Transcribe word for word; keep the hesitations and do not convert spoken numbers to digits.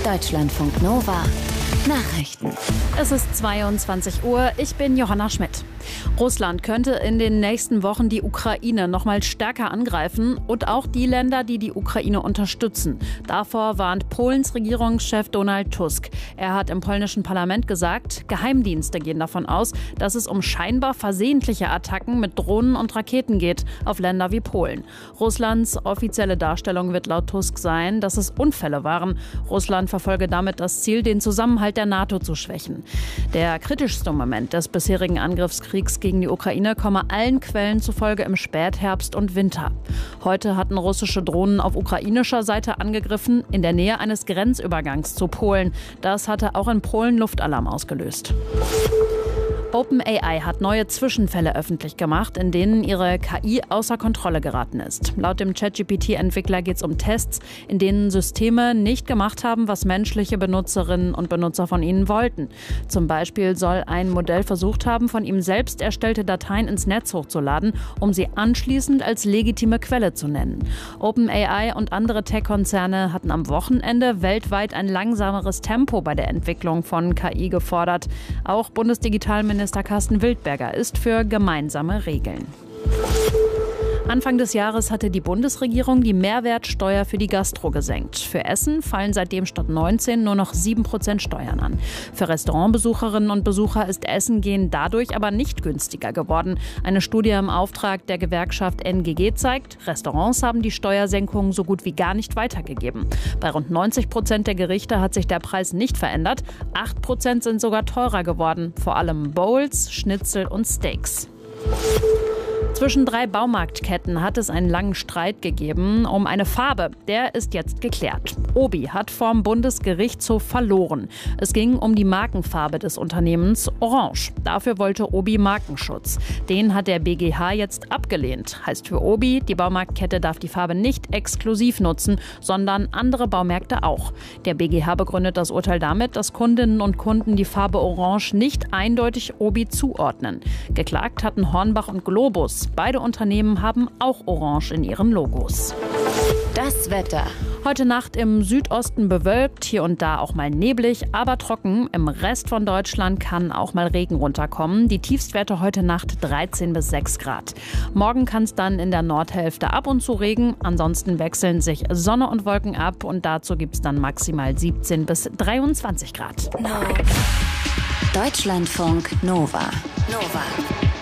Deutschlandfunk Nova Nachrichten. Es ist zweiundzwanzig Uhr, ich bin Johanna Schmidt. Russland könnte in den nächsten Wochen die Ukraine noch mal stärker angreifen und auch die Länder, die die Ukraine unterstützen. Davor warnt Polens Regierungschef Donald Tusk. Er hat im polnischen Parlament gesagt, Geheimdienste gehen davon aus, dass es um scheinbar versehentliche Attacken mit Drohnen und Raketen geht auf Länder wie Polen. Russlands offizielle Darstellung wird laut Tusk sein, dass es Unfälle waren. Russland verfolge damit das Ziel, den Zusammenhalt der NATO zu schwächen. Der kritischste Moment des bisherigen Angriffskriegs gegen die Ukraine komme allen Quellen zufolge im Spätherbst und Winter. Heute hatten russische Drohnen auf ukrainischer Seite angegriffen, in der Nähe eines Grenzübergangs zu Polen. Das hatte auch in Polen Luftalarm ausgelöst. OpenAI hat neue Zwischenfälle öffentlich gemacht, in denen ihre K I außer Kontrolle geraten ist. Laut dem ChatGPT-Entwickler geht es um Tests, in denen Systeme nicht gemacht haben, was menschliche Benutzerinnen und Benutzer von ihnen wollten. Zum Beispiel soll ein Modell versucht haben, von ihm selbst erstellte Dateien ins Netz hochzuladen, um sie anschließend als legitime Quelle zu nennen. OpenAI und andere Tech-Konzerne hatten am Wochenende weltweit ein langsameres Tempo bei der Entwicklung von K I gefordert. Auch Bundesdigitalminister Minister Carsten Wildberger ist für gemeinsame Regeln. Anfang des Jahres hatte die Bundesregierung die Mehrwertsteuer für die Gastro gesenkt. Für Essen fallen seitdem statt neunzehn nur noch sieben Prozent Steuern an. Für Restaurantbesucherinnen und Besucher ist Essen gehen dadurch aber nicht günstiger geworden. Eine Studie im Auftrag der Gewerkschaft N G G zeigt, Restaurants haben die Steuersenkung so gut wie gar nicht weitergegeben. Bei rund neunzig Prozent der Gerichte hat sich der Preis nicht verändert. acht Prozent sind sogar teurer geworden, vor allem Bowls, Schnitzel und Steaks. Zwischen drei Baumarktketten hat es einen langen Streit gegeben um eine Farbe. Der ist jetzt geklärt. Obi hat vorm Bundesgerichtshof verloren. Es ging um die Markenfarbe des Unternehmens Orange. Dafür wollte Obi Markenschutz. Den hat der B G H jetzt abgelehnt. Heißt für Obi, die Baumarktkette darf die Farbe nicht exklusiv nutzen, sondern andere Baumärkte auch. Der B G H begründet das Urteil damit, dass Kundinnen und Kunden die Farbe Orange nicht eindeutig Obi zuordnen. Geklagt hatten Hornbach und Globus. Beide Unternehmen haben auch Orange in ihren Logos. Das Wetter. Heute Nacht im Südosten bewölkt, hier und da auch mal neblig, aber trocken. Im Rest von Deutschland kann auch mal Regen runterkommen. Die Tiefstwerte heute Nacht dreizehn bis sechs Grad. Morgen kann es dann in der Nordhälfte ab und zu Regen. Ansonsten wechseln sich Sonne und Wolken ab und dazu gibt es dann maximal siebzehn bis dreiundzwanzig Grad. No. Deutschlandfunk Nova. Nova.